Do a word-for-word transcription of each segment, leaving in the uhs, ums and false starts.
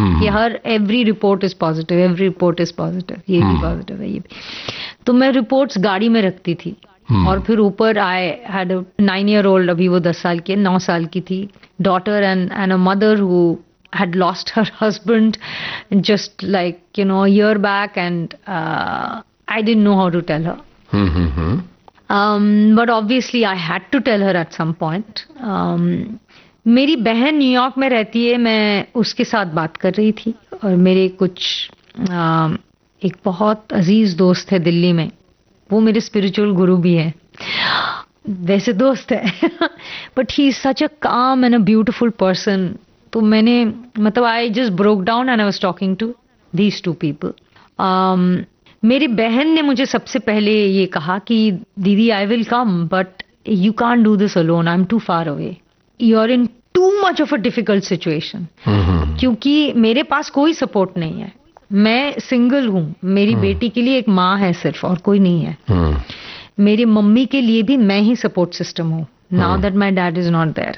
कि हर every report is positive, every report is positive, ये भी पॉजिटिव है, ये भी। तो मैं रिपोर्ट्स गाड़ी में रखती थी और फिर ऊपर I had a nine year old, अभी वो दस साल की, नौ साल की थी, daughter and and a mother who had lost her husband just like, you know, a year back, and uh, I didn't know how to tell her. Mm-hmm. Um, but obviously I had to tell her at some point. Um, मेरी बहन New York में रहती है, मैं उसके साथ बात कर रही थी, और मेरे कुछ uh, एक बहुत अजीज दोस्त है दिल्ली में, वो मेरे स्पिरिचुअल गुरु भी है, वैसे दोस्त है बट ही इज सच अ काम एंड अ ब्यूटिफुल पर्सन। तो मैंने मतलब I just broke down and I was talking to these two people. मेरी बहन ने मुझे सबसे पहले ये कहा कि दीदी I will come but you can't do this alone, I am to far away, you are in too much of a difficult situation. क्योंकि मेरे पास कोई सपोर्ट नहीं है, मैं सिंगल हूँ, मेरी बेटी के लिए एक माँ है सिर्फ, और कोई नहीं है। मेरी मम्मी के लिए भी मैं ही सपोर्ट सिस्टम हूँ, now that my dad is not there.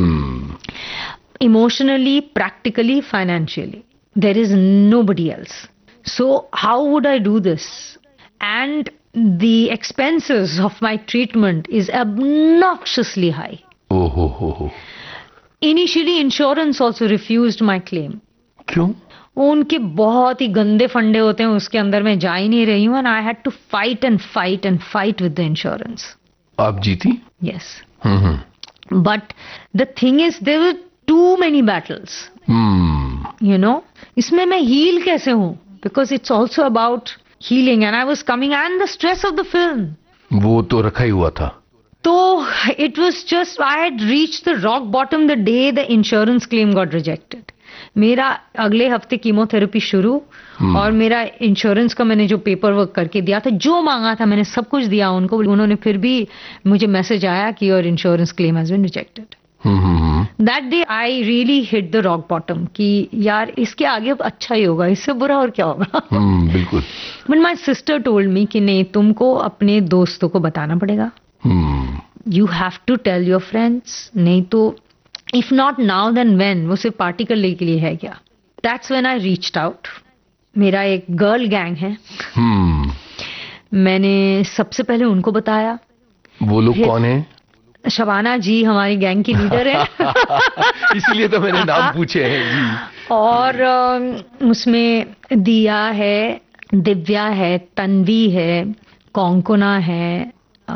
Emotionally, practically, financially, there is nobody else. So how would I do this? And the expenses of my treatment is obnoxiously high. Oh, oh, oh, oh. Initially, insurance also refused my claim. क्यों? उनके बहुत ही गंदे फंडे होते हैं, उसके अंदर मैं जा ही नहीं रही हूँ, and I had to fight and fight and fight with the insurance. आप जीती? Yes. Mm-hmm. But the thing is, there were too many battles. Hmm. You know, इसमें मैं heal कैसे हूँ? Because it's also about healing, and I was coming, and the stress of the film. वो तो रखा ही हुआ था। तो it was just, I had reached the rock bottom the day the insurance claim got rejected. मेरा अगले हफ्ते chemotherapy शुरू, hmm. और मेरा इंश्योरेंस का मैंने जो पेपर वर्क करके दिया था, जो मांगा था मैंने सब कुछ दिया उनको, उन्होंने फिर भी मुझे मैसेज आया कि your insurance claim has been rejected. That day I really hit the rock bottom कि यार इसके आगे अब अच्छा ही होगा, इससे बुरा और क्या होगा। hmm, बिल्कुल। But my sister told me कि नहीं, तुमको अपने दोस्तों को बताना पड़ेगा। hmm. You have to tell your friends, नहीं तो if not now then when, वो सिर्फ पार्टी करने के लिए है क्या? That's when I reached out. मेरा एक गर्ल गैंग है। hmm. मैंने सबसे पहले उनको बताया। वो लोग कौन है? शबाना जी हमारी गैंग की लीडर है इसलिए तो मैंने नाम पूछे हैं जी। और उसमें दिया है, दिव्या है, तन्वी है, कोंकणा है,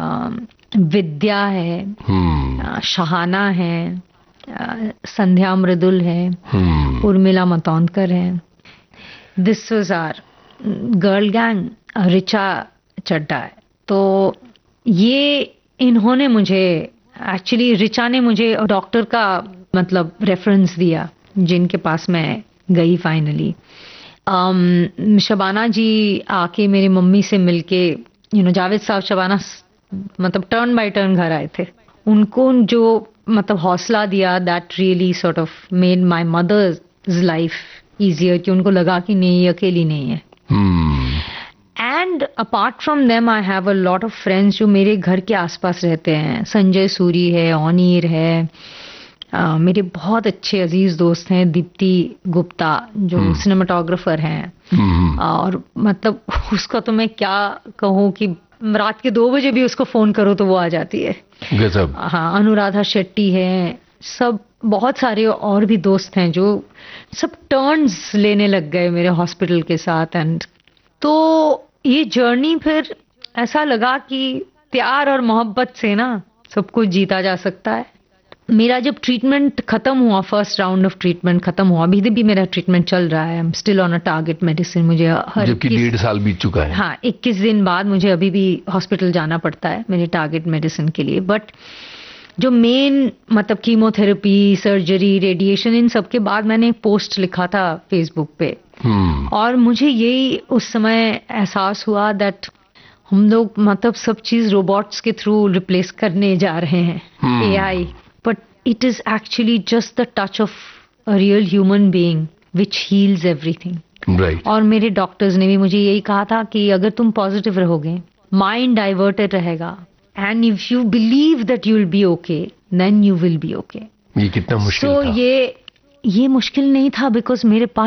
विद्या है, hmm. शहाना है, संध्या मृदुल है, hmm. उर्मिला मतौंदकर है। This was our girl gang. Richa चड्डा है। तो ये इन्होंने मुझे एक्चुअली, रिचा ने मुझे डॉक्टर का मतलब रेफरेंस दिया जिनके पास मैं गई फाइनली। um, शबाना जी आके मेरी मम्मी से मिलके, यू नो, जावेद साहब शबाना मतलब टर्न बाय टर्न घर आए थे, उनको जो मतलब हौसला दिया, that really sort of made my mother's life easier, कि उनको लगा कि नहीं, अकेली नहीं है। And apart from them I have a lot of friends जो मेरे घर के आसपास रहते हैं। संजय सूरी है, ओनीर है, uh, मेरे बहुत अच्छे अजीज दोस्त हैं, दीप्ति गुप्ता जो hmm. सिनेमाटोग्राफर हैं। hmm. और मतलब उसका तो मैं क्या कहूँ कि रात के दो बजे भी उसको फोन करो तो वो आ जाती है। गजब। हाँ, अनुराधा शेट्टी है, सब बहुत सारे और भी दोस्त हैं जो सब टर्न्स लेने लग गए मेरे हॉस्पिटल के साथ। एंड तो ये जर्नी फिर ऐसा लगा कि प्यार और मोहब्बत से ना सब कुछ जीता जा सकता है। मेरा जब ट्रीटमेंट खत्म हुआ, फर्स्ट राउंड ऑफ ट्रीटमेंट खत्म हुआ, अभी भी मेरा ट्रीटमेंट चल रहा है, I am still on a target medicine. मुझे हर जबकि डेढ़ साल बीत चुका है। हाँ, इक्कीस दिन बाद मुझे अभी भी हॉस्पिटल जाना पड़ता है मेरे टारगेट मेडिसिन के लिए। बट जो मेन मतलब कीमोथेरेपी, सर्जरी, रेडिएशन, इन सब के बाद मैंने एक पोस्ट लिखा था फेसबुक पे। hmm. और मुझे यही उस समय एहसास हुआ दैट हम लोग मतलब सब चीज रोबोट्स के थ्रू रिप्लेस करने जा रहे हैं, hmm. AI, but it is actually just the touch of a real human being which heals everything. Right. और मेरे डॉक्टर्स ने भी मुझे यही कहा था कि अगर तुम पॉजिटिव रहोगे, माइंड डाइवर्टेड रहेगा, and if you believe that you will be okay, then you will be okay. ये कितना मुश्किल so था? ये ये मुश्किल नहीं था, because मेरे पास